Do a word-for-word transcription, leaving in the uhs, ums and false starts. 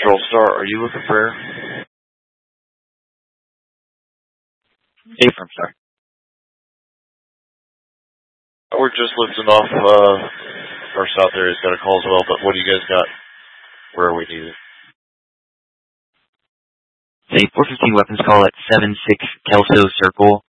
Control Star, are you looking for air? Affirm, sir. We're just lifting off, uh, our south area's got a call as well, but what do you guys got? Where are we needed? Say four fifteen weapons call at seven six Kelso Circle.